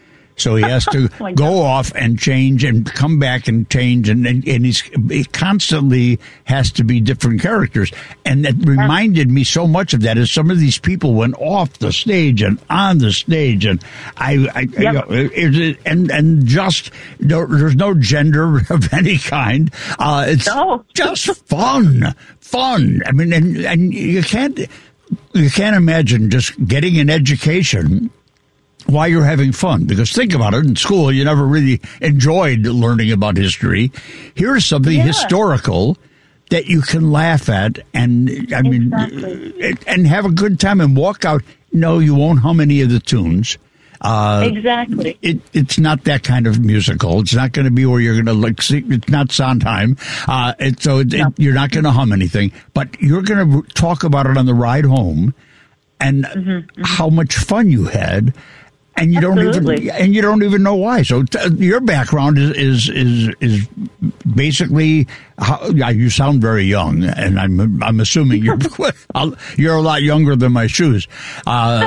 So he has to Oh, go off and change and come back and change, and, and, and he's, he constantly has to be different characters. And that reminded me so much of that as some of these people went off the stage and on the stage, and I, I Yep. you know, it, it, and and just there, there's no gender of any kind. Uh, it's No. just fun, fun. I mean, and and you can't you can't imagine just getting an education while you're having fun, because think about it, in school you never really enjoyed learning about history. Here's something Yeah. historical that you can laugh at and I mean Exactly. and have a good time and walk out. No, you won't hum any of the tunes. Uh, Exactly. It, it's not that kind of musical. It's not going to be where you're going to like. See, it's not Sondheim. Uh, it, so it, No. it, you're not going to hum anything, but you're going to talk about it on the ride home and Mm-hmm, how much fun you had. And you don't Absolutely. even and you don't even know why. So t- your background is is is, is basically how, yeah, you sound very young, and I'm I'm assuming you're you're a lot younger than my shoes. Uh,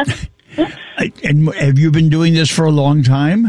and have you been doing this for a long time?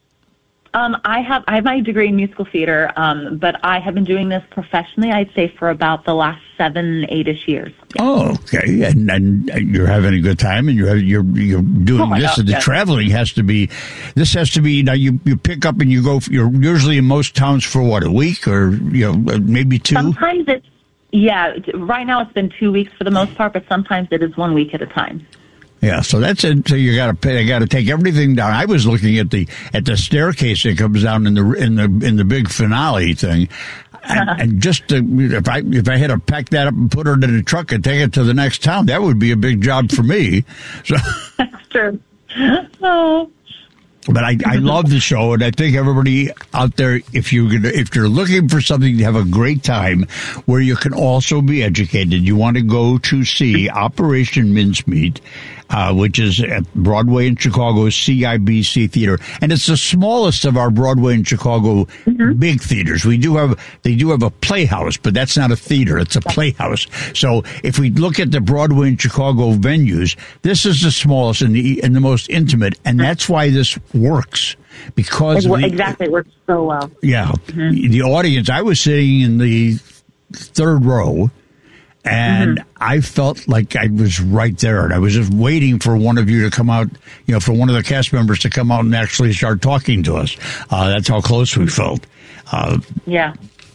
Um, I have I have my degree in musical theater, um, but I have been doing this professionally, I'd say, for about the last seven, eight-ish years. Oh, okay, and and you're having a good time, and you're you're you're doing Oh, my this. God, and the yes. traveling has to be, this has to be. Now you you pick up and you go. You're usually in most towns for what, a week or you know maybe two. Sometimes it's, yeah, right now it's been two weeks for the most part, but sometimes it is one week at a time. Yeah, so that's it. So you got to pay. You got to take everything down. I was looking at the at the staircase that comes down in the in the in the big finale thing, and, and just to, if I if I had to pack that up and put it in a truck and take it to the next town, that would be a big job for me. So, That's true. Oh. but I, I love the show, and I think everybody out there, if you if you're looking for something to have a great time, where you can also be educated, you want to go to see Operation Mincemeat. Uh, which is at Broadway in Chicago's C I B C Theater, and it's the smallest of our Broadway in Chicago Mm-hmm. big theaters. We do have they do have a playhouse, but that's not a theater; it's a playhouse. So if we look at the Broadway in Chicago venues, this is the smallest and the and the most intimate, and that's why this works because It, wo- the- exactly, it works so well. yeah, Mhm. the audience. I was sitting in the third row. And Mm-hmm. I felt like I was right there, and I was just waiting for one of you to come out, you know, for one of the cast members to come out and actually start talking to us. Uh, that's how close we felt. Uh, Yeah.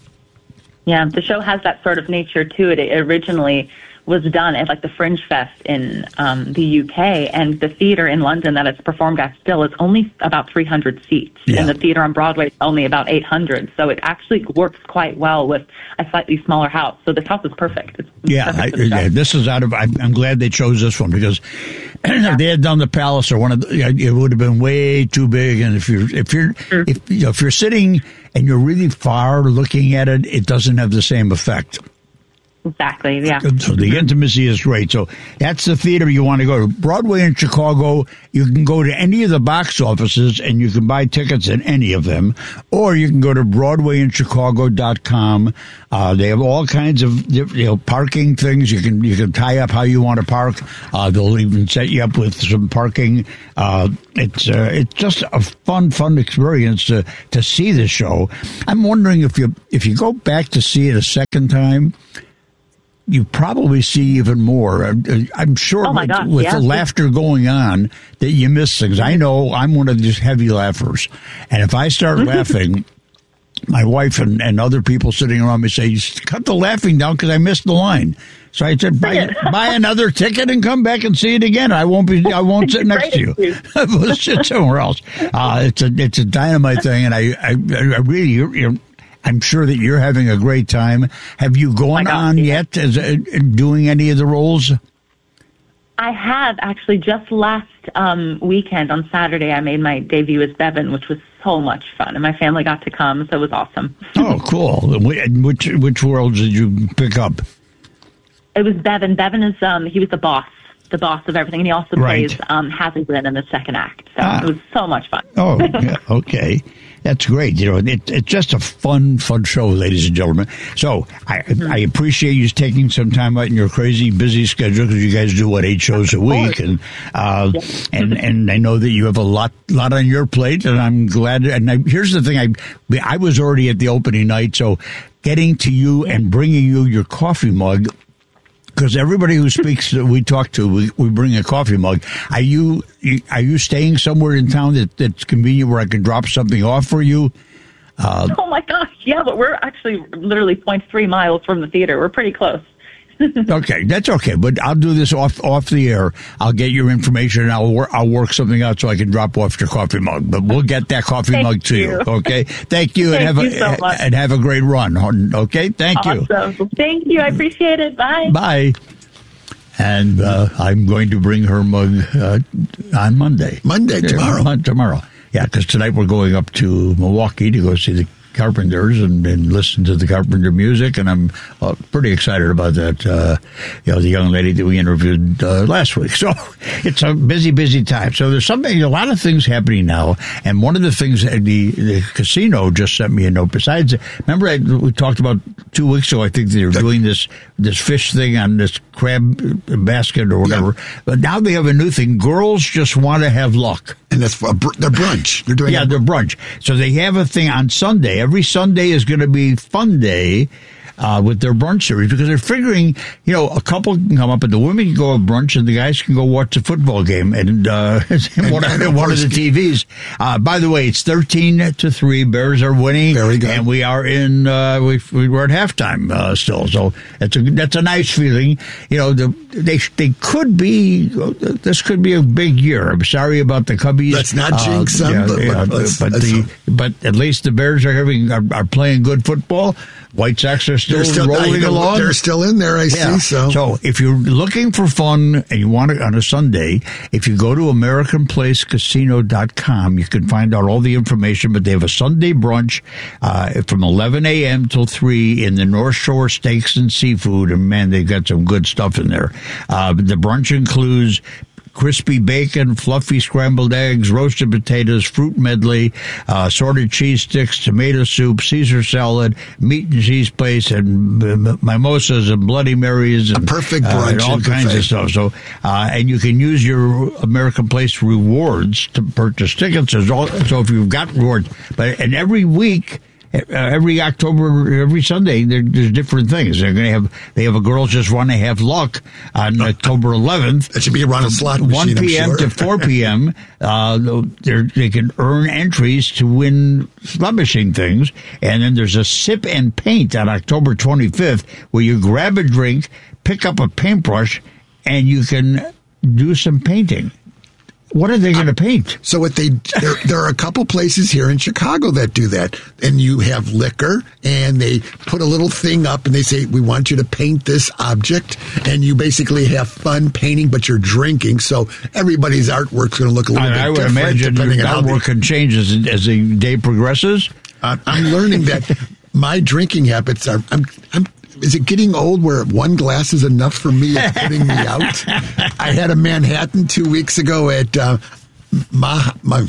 Yeah, the show has that sort of nature to it. It originally was done at like the Fringe Fest in um, the U K, and the theater in London that it's performed at still is only about three hundred seats, Yeah. and the theater on Broadway is only about eight hundred. So it actually works quite well with a slightly smaller house. So this house is perfect. It's yeah, perfect I, for the show. yeah, this is out of. I'm, I'm glad they chose this one because if they had done the Palace or one of, the, it would have been way too big. And if you're if you're if you know, if you're sitting and you're really far looking at it, it doesn't have the same effect. Exactly, yeah. So the intimacy is great. So that's the theater you want to go to. Broadway in Chicago, you can go to any of the box offices and you can buy tickets in any of them, or you can go to broadway in chicago dot com. Uh, they have all kinds of, you know, parking things. You can you can tie up how you want to park. Uh, they'll even set you up with some parking. Uh, it's uh, it's just a fun, fun experience to to see the show. I'm wondering if you if you go back to see it a second time, you probably see even more. I'm sure oh my with, gosh, with yeah. the laughter going on that you miss things. I know I'm one of these heavy laughers. And if I start laughing, my wife and, and other people sitting around me say, cut the laughing down because I missed the line. So I said, buy, buy another ticket and come back and see it again. I won't be. I won't sit next to you. We'll sit somewhere else. Uh, it's a it's a dynamite thing, and I I, I really you're, you're, I'm sure that you're having a great time. Have you gone on yet as uh, doing any of the roles? I have actually. Just last um, weekend on Saturday, I made my debut as Bevan, which was so much fun, and my family got to come, so it was awesome. Oh, cool! Which which roles did you pick up? It was Bevan. Bevan is um, he was the boss, the boss of everything, and he also right. plays um, Hazleton in the second act. So ah. it was so much fun. Oh, yeah, okay. That's great. You know, it, it's just a fun, fun show, ladies and gentlemen. So I, mm-hmm. I appreciate you taking some time out in your crazy, busy schedule because you guys do what eight shows a week, and uh, yeah. and and I know that you have a lot, lot on your plate, and I'm glad. And I, here's the thing: I I was already at the opening night, so getting to you and bringing you your coffee mug. Because everybody who speaks that we talk to, we, we bring a coffee mug. Are you are you staying somewhere in town that, that's convenient where I can drop something off for you? Uh, oh my gosh, yeah, but we're actually literally zero point three miles from the theater. We're pretty close. Okay, that's okay. But I'll do this off off the air. I'll get your information and I'll work I'll work something out so I can drop off your coffee mug. But we'll get that coffee Thank mug to you. you. Okay, thank you, Thank and have you a so much. and have a great run. Okay, thank you. Awesome. Thank you. I appreciate it. Bye. Bye. And uh, I'm going to bring her mug uh, on Monday. Monday, tomorrow. Yeah, tomorrow. Yeah, because tonight we're going up to Milwaukee to go see the Carpenters and, and listen to the Carpenter music, and I'm uh, pretty excited about that. Uh, you know, the young lady that we interviewed uh, last week. So it's a busy, busy time. So there's something, a lot of things happening now, and one of the things the, the casino just sent me a note. Besides, remember I, we talked about two weeks ago. I think they were doing this this fish thing on this crab basket or whatever. Yeah. But now they have a new thing. Girls just want to have luck. And that's for br- their brunch. They're doing yeah, a- their brunch. So they have a thing on Sunday. Every Sunday is going to be Fun Day uh, with their brunch series because they're figuring, you know, a couple can come up and the women can go have brunch and the guys can go watch a football game and uh, one, of, one of the T Vs. Uh, by the way, it's thirteen to three. Bears are winning. Very good. And we are in, uh, we, we were at halftime uh, still. So that's a, that's a nice feeling. You know, the, they they could be, this could be a big year. I'm sorry about the Cubbies. Let's not jinx uh, them. Yeah, but, yeah, let's, but, let's, the, but at least the Bears are having are, are playing good football. White Sox are still, still rolling know, along. They're still in there, I yeah. see. So. so if you're looking for fun and you want it on a Sunday, if you go to American Place Casino dot com, you can find out all the information. But they have a Sunday brunch uh, from eleven a.m. till three in the North Shore Steaks and Seafood. And, man, they've got some good stuff in there. Uh, the brunch includes crispy bacon, fluffy scrambled eggs, roasted potatoes, fruit medley, uh, assorted cheese sticks, tomato soup, Caesar salad, meat and cheese plates, and uh, mimosas and Bloody Marys. And, a perfect brunch. Uh, and all kinds buffet. Of stuff. So, uh, and you can use your American Place rewards to purchase tickets. All, so if you've got rewards, but and every week, Uh, every October, every Sunday, there, there's different things. They're going to have they have a girls just want to have luck on October eleventh. That should be around a slot machine. one p.m. Sure. to four p.m. uh, they can earn entries to win slot machine things, and then there's a sip and paint on October twenty-fifth where you grab a drink, pick up a paintbrush, and you can do some painting. What are they going to paint? So what they there, there are a couple places here in Chicago that do that, and you have liquor, and they put a little thing up, and they say, "We want you to paint this object," and you basically have fun painting, but you're drinking. So everybody's artwork's going to look a little I, bit I would different. imagine depending your on how artwork can change as, as the day progresses. Uh, I'm learning that my drinking habits are. I'm. I'm is it getting old where one glass is enough for me? It's putting me out. I had a Manhattan two weeks ago at uh, my, my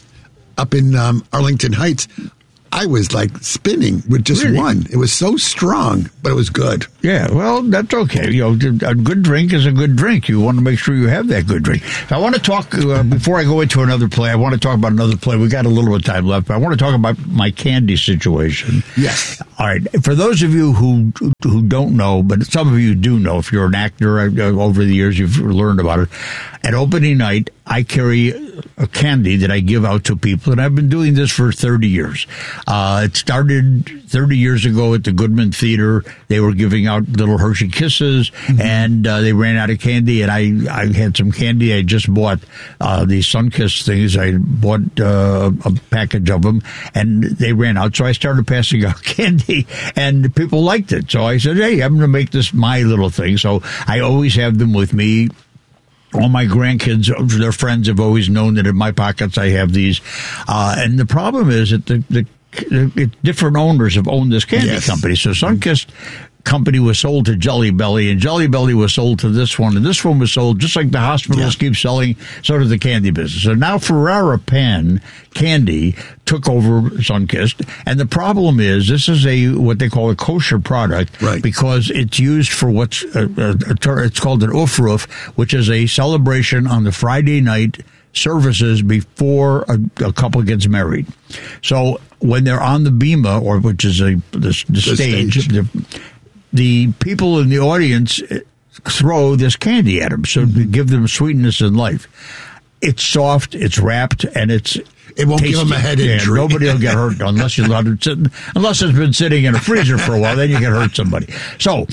up in um, Arlington Heights. I was like spinning with just really? one. It was so strong, but it was good. Yeah, well, that's okay. You know, a good drink is a good drink. You want to make sure you have that good drink. I want to talk, uh, before I go into another play, I want to talk about another play. We got a little bit of time left, but I want to talk about my candy situation. Yes. All right. For those of you who who don't know, but some of you do know, if you're an actor, uh, over the years you've learned about it, at opening night, I carry a candy that I give out to people, and I've been doing this for thirty years. Uh, it started thirty years ago at the Goodman Theater. They were giving out little Hershey Kisses, mm-hmm. and uh, they ran out of candy, and I, I had some candy. I just bought uh, these Sunkist things. I bought uh, a package of them, and they ran out, so I started passing out candy, and people liked it. So I said, hey, I'm going to make this my little thing. So I always have them with me. All my grandkids, their friends have always known that in my pockets I have these. Uh, and the problem is that the, the, the different owners have owned this candy yes. company. So Sunkist company was sold to Jelly Belly, and Jelly Belly was sold to this one, and this one was sold just like the hospitals yeah. keep selling, so does the candy business. So now Ferrara Pan Candy took over Sunkist, and the problem is this is a what they call a kosher product right. because it's used for what's a, a, a, it's called an ufruf, which is a celebration on the Friday night services before a, a couple gets married. So when they're on the bima, or which is a the, the, the stage, stage. The, the people in the audience throw this candy at them, so mm-hmm. to give them sweetness in life. It's soft, it's wrapped, and it's it won't tasty. Give them a head injury. Yeah, nobody will get hurt unless you let it sit, unless it's been sitting in a freezer for a while. Then you can hurt somebody. So.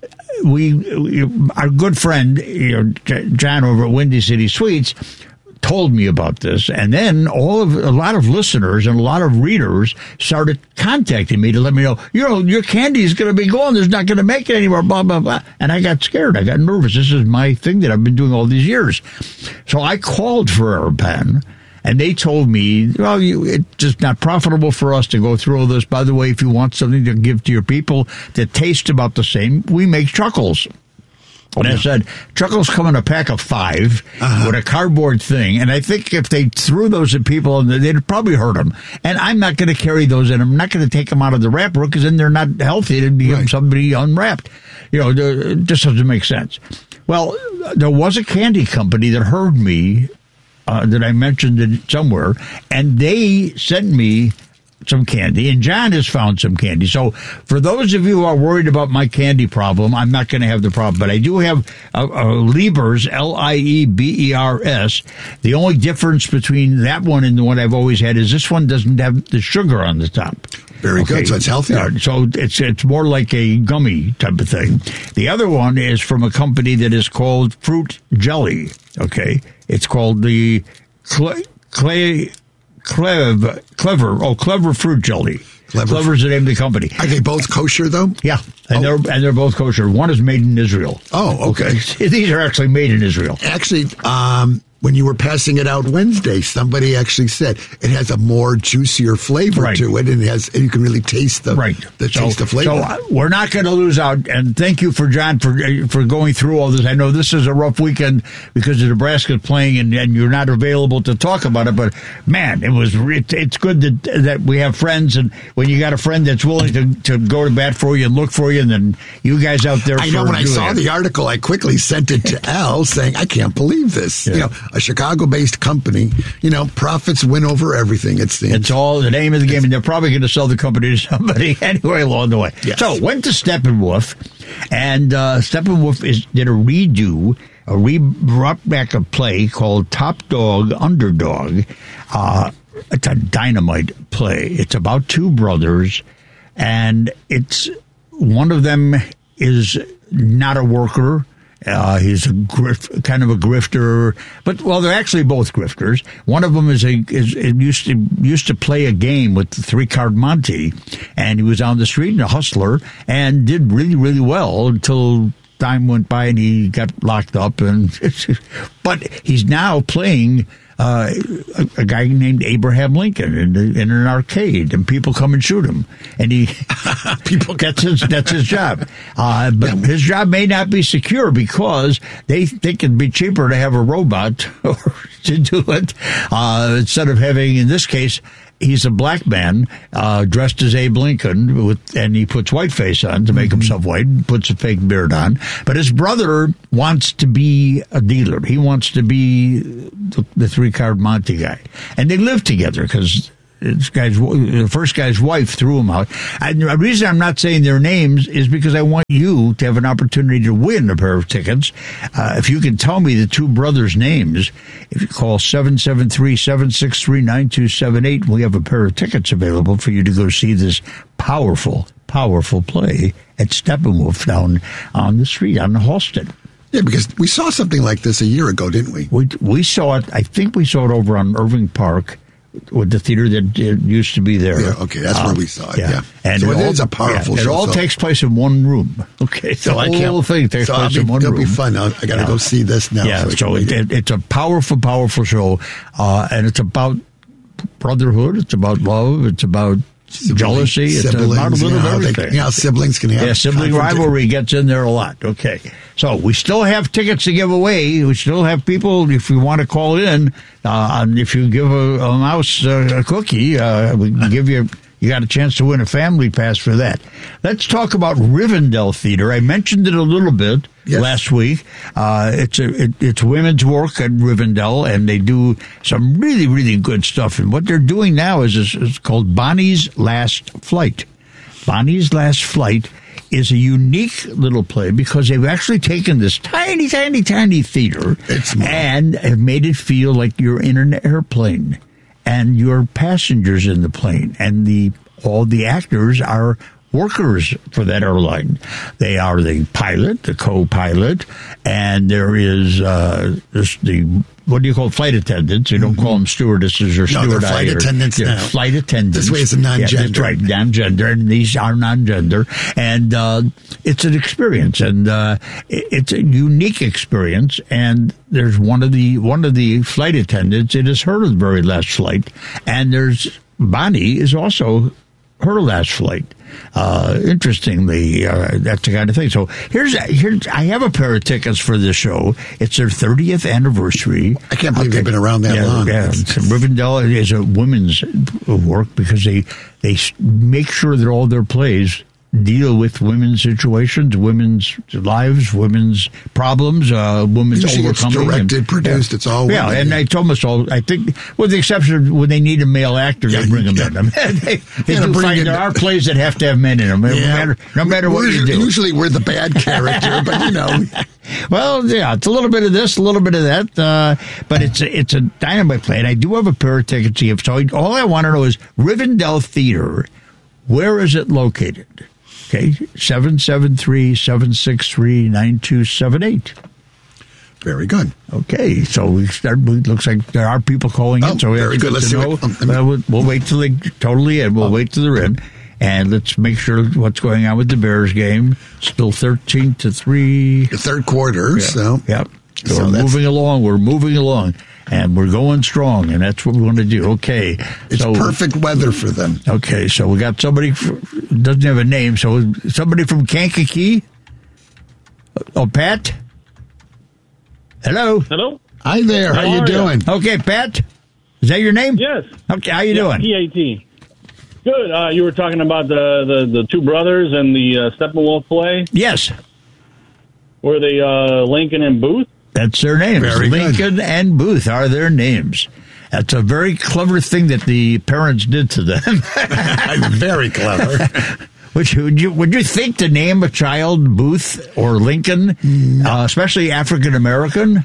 We, we, our good friend, you know, John over at Windy City Sweets, told me about this, and then all of a lot of listeners and a lot of readers started contacting me to let me know, you know, your candy is going to be gone. There's not going to make it anymore. Blah blah blah. And I got scared. I got nervous. This is my thing that I've been doing all these years. So I called Ferrara Pan. And they told me, well, you, it's just not profitable for us to go through all this. By the way, if you want something to give to your people that tastes about the same, we make Chuckles. And yeah. I said, Chuckles come in a pack of five uh-huh. with a cardboard thing. And I think if they threw those at people, they'd probably hurt them. And I'm not going to carry those in. I'm not going to take them out of the wrapper because then they're not healthy. It'd be right. somebody unwrapped. You know, it just doesn't make sense. Well, there was a candy company that heard me. Uh, that I mentioned it somewhere, and they sent me some candy, and John has found some candy. So for those of you who are worried about my candy problem, I'm not going to have the problem, but I do have a, a Liebers, L I E B E R S. The only difference between that one and the one I've always had is this one doesn't have the sugar on the top. Very okay. good, so it's healthier. Uh, so it's it's more like a gummy type of thing. The other one is from a company that is called Fruit Jelly, okay? It's called the Clay, Clay Clever, Clever, oh, Clever Fruit Jelly. Clever. Clever's the name of the company. Are they both kosher, though? Yeah, and oh. they're and they're both kosher. One is made in Israel. Oh, okay. okay. These are actually made in Israel. Actually, um, when you were passing it out Wednesday, somebody actually said it has a more juicier flavor right. to it, and it has and you can really taste the right. the so, taste of flavor. So uh, we're not going to lose out, and thank you for John for for going through all this. I know this is a rough weekend because the Nebraska's playing, and, and you're not available to talk about it. But man, it was it, it's good that that we have friends, and when you got a friend that's willing to, to go to bat for you and look for you, and then you guys out there. I know when I saw it. the article, I quickly sent it to Al saying, "I can't believe this." Yeah. You know, a Chicago-based company, you know, profits win over everything, it seems. It's all the name of the game, and they're probably going to sell the company to somebody anyway along the way. Yes. So, went to Steppenwolf, and uh, Steppenwolf is, did a redo, a re brought back a play called Top Dog Underdog. Uh, it's a dynamite play. It's about two brothers, and it's one of them is not a worker. Uh, he's a grif- kind of a grifter, but well, they're actually both grifters. One of them is a is, is used to used to play a game with the three card Monte, and he was on the street and a hustler and did really really well until time went by and he got locked up. And but he's now playing uh, a, a guy named Abraham Lincoln in, the, in an arcade, and people come and shoot him, and he people that's his that's his job. Uh, but yeah. his job may not be secure because they think it'd be cheaper to have a robot to do it uh, instead of having, in this case. He's a black man uh, dressed as Abe Lincoln, with, and he puts whiteface on to make mm-hmm. himself white, puts a fake beard on. But his brother wants to be a dealer. He wants to be the, the three-card Monte guy. And they live together because this guy's, the first guy's wife threw him out. And the reason I'm not saying their names is because I want you to have an opportunity to win a pair of tickets. Uh, if you can tell me the two brothers' names, if you call seven seven three, seven six three, nine two seven eight, we have a pair of tickets available for you to go see this powerful, powerful play at Steppenwolf down on the street on Halsted. Yeah, because we saw something like this a year ago, didn't we? We, we saw it, I think we saw it over on Irving Park. With the theater that used to be there. Yeah, okay, that's um, where we saw it, yeah. yeah. And so it, it all, is a powerful yeah, show. It all so. takes place in one room. Okay, so, so the whole thing takes so place be, in one it'll room. It'll be fun. I'll, I got to yeah. go see this now. Yeah, so, so it, it, it's a powerful, powerful show, uh, and it's about brotherhood, it's about love, it's about Sibling, jealousy, it's about a little you know, of everything. They, you know, siblings can have Yeah, sibling rivalry gets in there a lot. Okay, so we still have tickets to give away. We still have people, if you want to call in, uh, and if you give a, a mouse uh, a cookie, uh, we can give you, you got a chance to win a family pass for that. Let's talk about Rivendell Theater. I mentioned it a little bit yes. last week. Uh, it's a, it, it's women's work at Rivendell, and they do some really, really good stuff. And what they're doing now is, is, is called Bonnie's Last Flight. Bonnie's Last Flight is a unique little play because they've actually taken this tiny, tiny, tiny theater and have made it feel like you're in an airplane and you're passengers in the plane, and the all the actors are workers for that airline. They are the pilot, the co-pilot, and there is uh, this, the what do you call flight attendants? You don't mm-hmm. call them stewardesses or no, steward. They're flight attendants they're now. Flight attendants. This way is a non-gender. Yeah, that's right, non-gender, and these are non-gender, and uh, it's an experience, and uh, it's a unique experience. And there's one of the one of the flight attendants. It is her very last flight, and there's Bonnie is also her last flight. Uh, interestingly, uh, that's the kind of thing. So here's, here's, I have a pair of tickets for this show. It's their thirtieth anniversary. I can't believe okay. they've been around that yeah, long. Yeah, Rivendell is a women's work because they they make sure that all their plays deal with women's situations, women's lives, women's problems, uh, women's Usually overcoming. It's directed, and, produced, yeah. it's all yeah, women. and yeah. it's almost all, I think, with the exception of when they need a male actor, yeah, they bring them yeah. in. they they do find there are plays that have to have men in them, yeah. no matter, no matter what usually, you do. Usually we're the bad character, but you know. Well, yeah, it's a little bit of this, a little bit of that, uh, but it's a, it's a dynamite play, and I do have a pair of tickets to give. So all I want to know is Rivendell Theater, where is it located? Okay, seven seven three, seven six three, nine two seven eight. Very good. Okay, so we start. It looks like there are people calling oh, in, so we very have to good. Let's to do know. it. Um, well, we'll, we'll wait till they totally in. We'll oh. wait till they're in, and let's make sure what's going on with the Bears game. Still thirteen to three. The third quarter. Yeah. So yep. So, so we're moving along. We're moving along. And we're going strong, and that's what we want to do. Okay. It's so, perfect weather for them. Okay, so we got somebody, doesn't have a name, so somebody from Kankakee? Oh, Pat? Hello? Hello? Hi there. How, How you doing? You? Okay, Pat? Is that your name? Yes. Okay, how you yeah, doing? P A T. Good. Uh, you were talking about the, the, the two brothers and the uh, Steppenwolf play? Yes. Were they uh, Lincoln and Booth? That's their names. Very Lincoln good. and Booth are their names. That's a very clever thing that the parents did to them. Very clever. Which would you would you think to name a child Booth or Lincoln, no. uh, especially African American?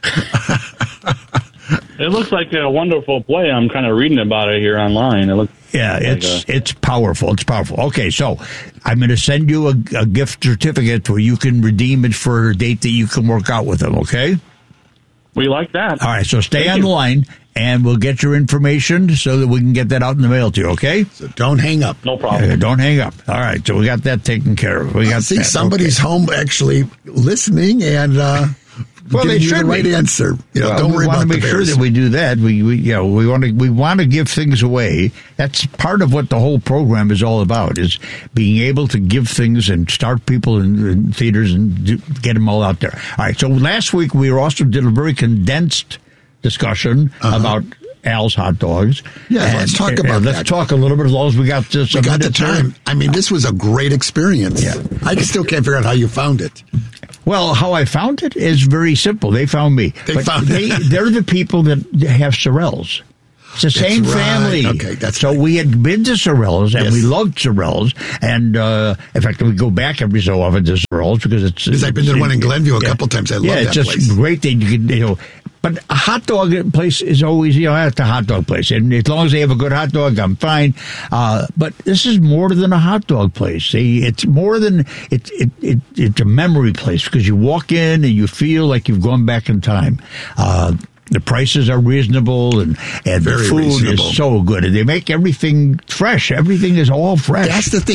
It looks like a wonderful play. I'm kind of reading about it here online. It looks yeah, like it's a- it's powerful. It's powerful. Okay, so I'm going to send you a, a gift certificate where you can redeem it for a date that you can work out with them. Okay. We like that. All right, so stay Thank on you. the line, and we'll get your information so that we can get that out in the mail to you, okay? So don't hang up. No problem. Uh, don't hang up. All right, so we got that taken care of. We got See, that. somebody's okay. home actually listening and uh, Well, giving they you should the right be. answer. You know, Well, don't we worry want about to make the sure Bears. that we do that. We, we, you know, we want to we want to give things away. That's part of what the whole program is all about: is being able to give things and start people in, in theaters and do, get them all out there. All right. So last week we also did a very condensed discussion Uh-huh. about Al's hot dogs. Yeah, And, let's talk uh, about Let's that. talk a little bit as long as we got this. We got the time. I mean, this was a great experience. Yeah. I still can't figure out how you found it. Well, how I found it is very simple. They found me. They But found they, it. They're the people that have Sorels. It's the That's same right. family. Okay, that's so right. we had been to Sorels, and Yes. we loved Sorels. And uh, in fact, we go back every so often to Sorels because it's. Because I've been to the one in Glenview a yeah. couple times. I love yeah, that it's just place. great that you can, you know. But a hot dog place is always, you know, at the hot dog place. And as long as they have a good hot dog, I'm fine. Uh, but this is more than a hot dog place. See, it's more than, it, it, it, it's a memory place because you walk in and you feel like you've gone back in time. Uh, the prices are reasonable and, and the Very food reasonable. is so good. And they make everything fresh. Everything is all fresh. That's the thing.